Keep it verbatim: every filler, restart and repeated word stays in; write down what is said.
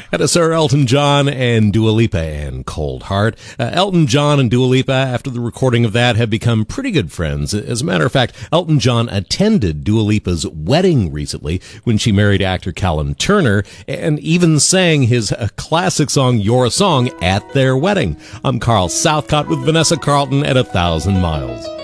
That is Sir Elton John and Dua Lipa and Cold Heart. Uh, Elton John and Dua Lipa, after the recording of that, have become pretty good friends. As a matter of fact, Elton John attended Dua Lipa's wedding recently when she married actor Callum Turner and even sang his uh, classic song, You're a Song, at their wedding. I'm Carl Southcott with Vanessa Carlton at A Thousand Miles.